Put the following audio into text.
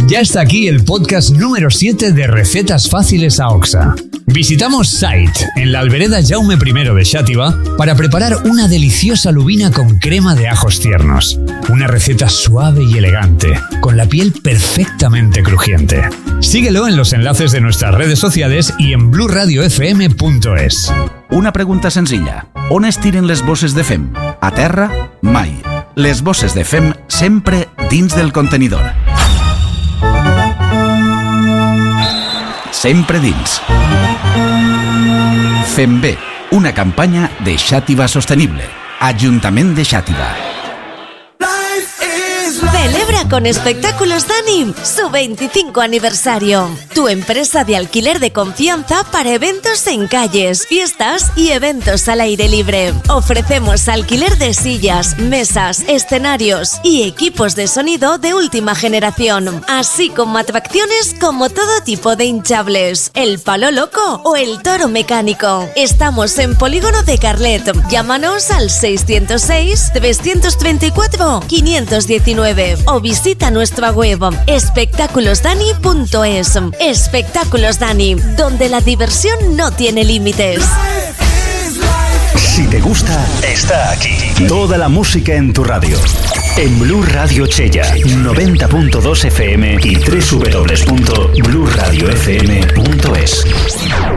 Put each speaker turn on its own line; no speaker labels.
Ya está aquí el podcast número 7 de Recetas Fáciles a Oxa. Visitamos Sait, en la albereda Jaume I de Xàtiva, para preparar una deliciosa lubina con crema de ajos tiernos. Una receta suave y elegante, con la piel perfectamente crujiente. Síguelo en los enlaces de nuestras redes sociales y en blurradiofm.es.
Una pregunta senzilla. On es tiren les bosses de fem? A terra? Mai. Les bosses de fem sempre dins del contenidor. Sempre dins. Fem bé, una campanya de Xàtiva Sostenible. Ajuntament de Xàtiva.
Celebra con Espectáculos Dani su 25 aniversario. Tu empresa de alquiler de confianza para eventos en calles, fiestas y eventos al aire libre. Ofrecemos alquiler de sillas, mesas, escenarios y equipos de sonido de última generación, así como atracciones como todo tipo de hinchables, el palo loco o el toro mecánico. Estamos en Polígono de Carlet. Llámanos al 636-334-519 o visita nuestra web espectaculosdani.es. Espectáculos Dani, donde la diversión no tiene límites.
Si te gusta, está aquí. Toda la música en tu radio. En Blue Radio Chella, 90.2 FM y www.blurradiofm.es.